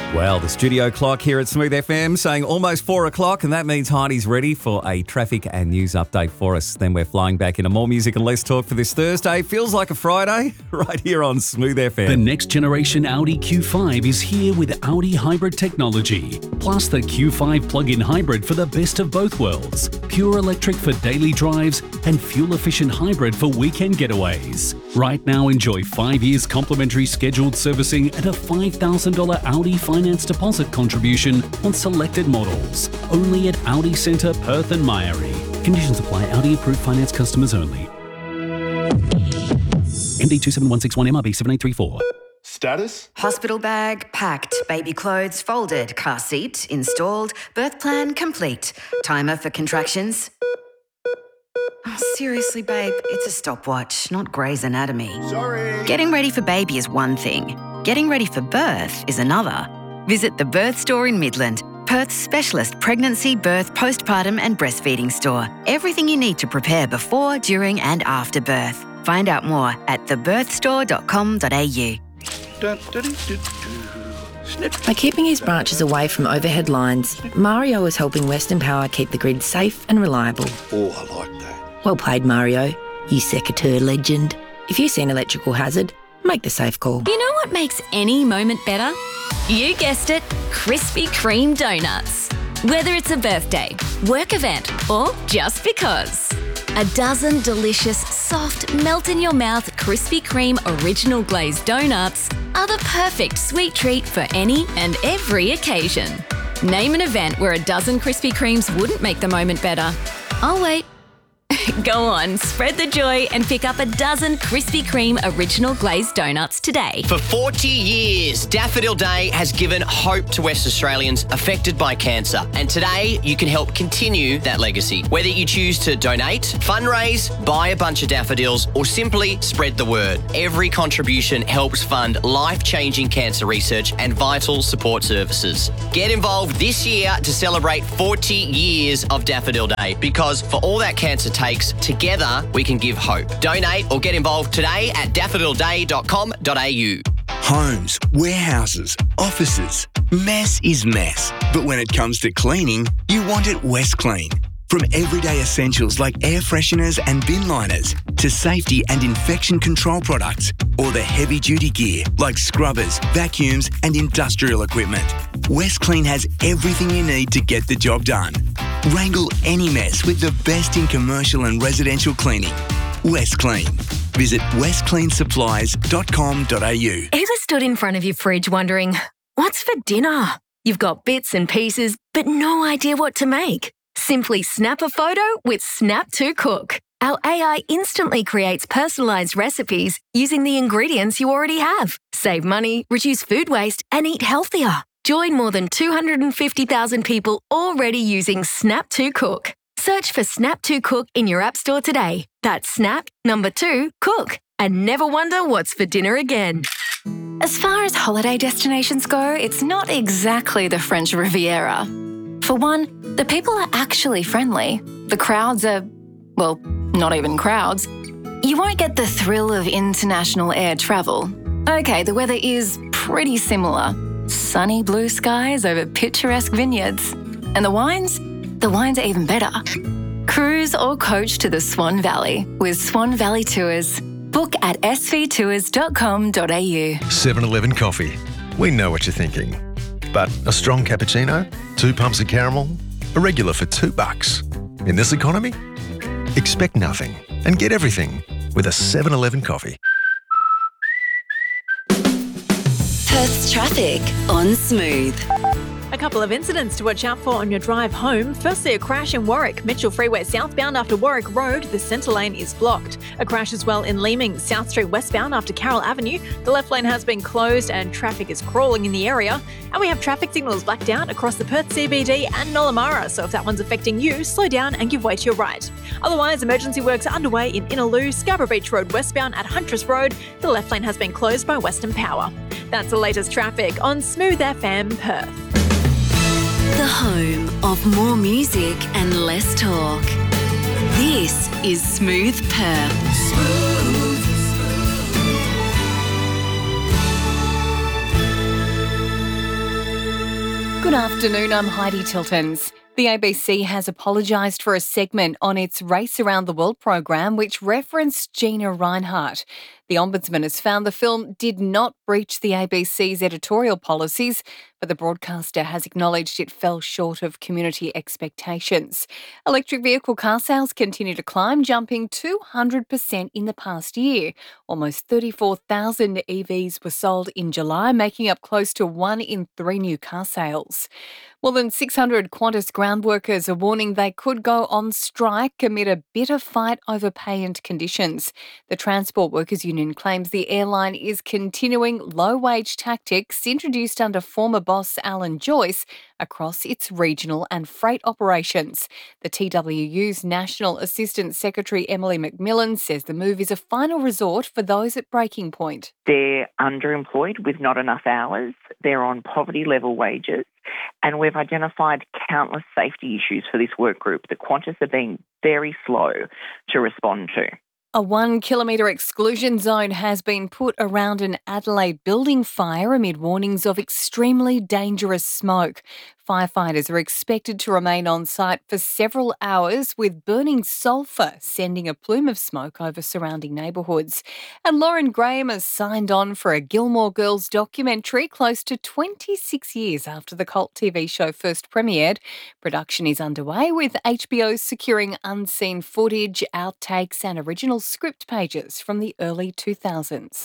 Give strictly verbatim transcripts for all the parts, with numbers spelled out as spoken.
Well, the studio clock here at Smooth F M saying almost four o'clock, and that means Heidi's ready for a traffic and news update for us. Then we're flying back into more music and less talk for this Thursday. Feels like a Friday right here on Smooth F M. The next generation Audi Q five is here with Audi hybrid technology, plus the Q five plug-in hybrid for the best of both worlds. Pure electric for daily drives and fuel-efficient hybrid for weekend getaways. Right now, enjoy five years complimentary scheduled servicing at a five thousand dollars Audi finance deposit contribution on selected models. Only at Audi Centre, Perth and Myrie. Conditions apply. Audi approved finance customers only. M D two seven one six one M R B seven eight three four. Status? Hospital bag packed, baby clothes folded, car seat installed, birth plan complete. Timer for contractions. Oh, seriously, babe, it's a stopwatch, not Grey's Anatomy. Sorry. Getting ready for baby is one thing. Getting ready for birth is another. Visit the Birth Store in Midland, Perth's specialist pregnancy, birth, postpartum and breastfeeding store. Everything you need to prepare before, during and after birth. Find out more at the birth store dot com dot a u. By keeping his branches away from overhead lines, Mario is helping Western Power keep the grid safe and reliable. Oh, I like that. Well played, Mario, you secateur legend. If you see an electrical hazard, make the safe call. You know what makes any moment better? You guessed it, Krispy Kreme donuts. Whether it's a birthday, work event, or just because. A dozen delicious, soft, melt-in-your-mouth Krispy Kreme original glazed donuts are the perfect sweet treat for any and every occasion. Name an event where a dozen Krispy Kremes wouldn't make the moment better. I'll wait. Go on, spread the joy and pick up a dozen Krispy Kreme original glazed donuts today. For forty years, Daffodil Day has given hope to West Australians affected by cancer. And today, you can help continue that legacy. Whether you choose to donate, fundraise, buy a bunch of daffodils, or simply spread the word, every contribution helps fund life-changing cancer research and vital support services. Get involved this year to celebrate forty years of Daffodil Day, because for all that cancer takes, together we can give hope. Donate or get involved today at daffodil day dot com dot a u. Homes, warehouses, offices. Mess is mess. But when it comes to cleaning, you want it West Clean. From everyday essentials like air fresheners and bin liners to safety and infection control products, or the heavy-duty gear like scrubbers, vacuums and industrial equipment, West Clean has everything you need to get the job done. Wrangle any mess with the best in commercial and residential cleaning. West Clean. Visit west clean supplies dot com dot a u. Ever stood in front of your fridge wondering, what's for dinner? You've got bits and pieces, but no idea what to make. Simply snap a photo with Snap to Cook. Our A I instantly creates personalised recipes using the ingredients you already have. Save money, reduce food waste, and eat healthier. Join more than two hundred fifty thousand people already using Snap to Cook. Search for Snap to Cook in your app store today. That's Snap, number two, Cook. And never wonder what's for dinner again. As far as holiday destinations go, it's not exactly the French Riviera. For one, the people are actually friendly. The crowds are, well, not even crowds. You won't get the thrill of international air travel. Okay, the weather is pretty similar. Sunny blue skies over picturesque vineyards. And the wines? The wines are even better. Cruise or coach to the Swan Valley with Swan Valley Tours. Book at s v tours dot com dot a u. seven eleven Coffee. We know what you're thinking. But a strong cappuccino? Two pumps of caramel? A regular for two bucks. In this economy? Expect nothing and get everything with a seven eleven Coffee. Perth's traffic on Smooth. A couple of incidents to watch out for on your drive home. Firstly, a crash in Warwick, Mitchell Freeway southbound after Warwick Road. The centre lane is blocked. A crash as well in Leeming, South Street westbound after Carroll Avenue. The left lane has been closed and traffic is crawling in the area. And we have traffic signals blacked out across the Perth C B D and Nollamara. So if that one's affecting you, slow down and give way to your right. Otherwise, emergency works are underway in Innaloo, Scarborough Beach Road westbound at Huntress Road. The left lane has been closed by Western Power. That's the latest traffic on Smooth F M Perth. The home of more music and less talk. This is Smooth Perth. Smooth. Good afternoon, I'm Heidi Tiltons. The A B C has apologised for a segment on its Race Around the World program which referenced Gina Rinehart. The Ombudsman has found the film did not breach the A B C's editorial policies, but the broadcaster has acknowledged it fell short of community expectations. Electric vehicle car sales continue to climb, jumping two hundred percent in the past year. Almost thirty-four thousand E Vs were sold in July, making up close to one in three new car sales. More than six hundred Qantas ground workers are warning they could go on strike amid a bitter fight over pay and conditions. The Transport Workers Union claims the airline is continuing low-wage tactics introduced under former boss Alan Joyce across its regional and freight operations. The T W U's National Assistant Secretary Emily McMillan says the move is a final resort for those at breaking point. They're underemployed with not enough hours. They're on poverty-level wages. And we've identified countless safety issues for this work group that Qantas are being very slow to respond to. A one-kilometre exclusion zone has been put around an Adelaide building fire amid warnings of extremely dangerous smoke. Firefighters are expected to remain on site for several hours with burning sulphur sending a plume of smoke over surrounding neighbourhoods. And Lauren Graham has signed on for a Gilmore Girls documentary close to twenty-six years after the cult T V show first premiered. Production is underway with H B O securing unseen footage, outtakes and original script pages from the early two thousands.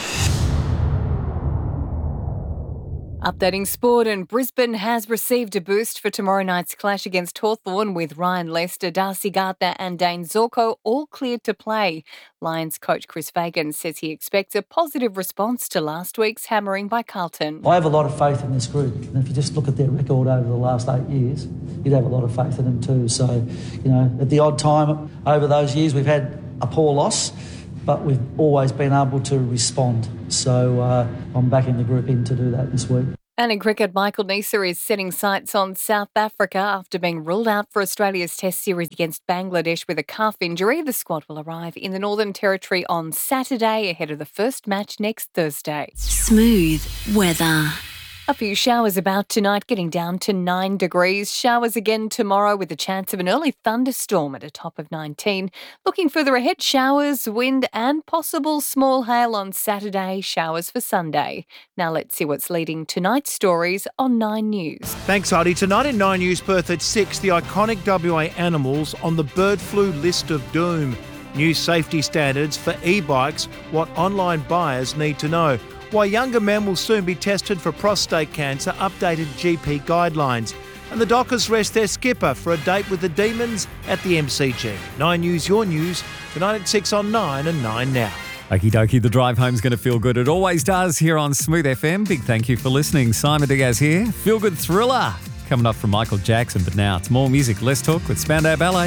Updating sport, and Brisbane has received a boost for tomorrow night's clash against Hawthorn with Ryan Lester, Darcy Gardner and Dane Zorko all cleared to play. Lions coach Chris Fagan says he expects a positive response to last week's hammering by Carlton. I have a lot of faith in this group, and if you just look at their record over the last eight years, you'd have a lot of faith in them too. So, you know, at the odd time over those years we've had a poor loss, but we've always been able to respond. So uh, I'm backing the group in to do that this week. And in cricket, Michael Neser is setting sights on South Africa after being ruled out for Australia's Test series against Bangladesh with a calf injury. The squad will arrive in the Northern Territory on Saturday ahead of the first match next Thursday. Smooth weather. A few showers about tonight, getting down to nine degrees. Showers again tomorrow with a chance of an early thunderstorm at a top of nineteen. Looking further ahead, showers, wind and possible small hail on Saturday, showers for Sunday. Now let's see what's leading tonight's stories on Nine News. Thanks, Heidi. Tonight in Nine News, Perth at six, the iconic W A animals on the bird flu list of doom. New safety standards for e-bikes, what online buyers need to know. Why younger men will soon be tested for prostate cancer, updated G P guidelines. And the Dockers rest their skipper for a date with the Demons at the M C G. Nine News, your news, tonight at six on Nine and Nine Now. Okie dokie, the drive home's going to feel good. It always does here on Smooth F M. Big thank you for listening. Simon Diaz here. Feel good thriller coming up from Michael Jackson. But now it's more music, less talk with Spandau Ballet.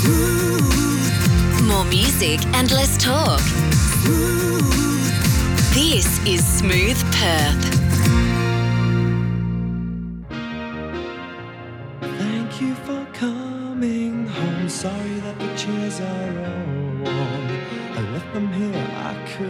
More music and less talk. This is Smooth Perth. Thank you for coming home. Sorry that the chairs are all warm. I left them here. I could.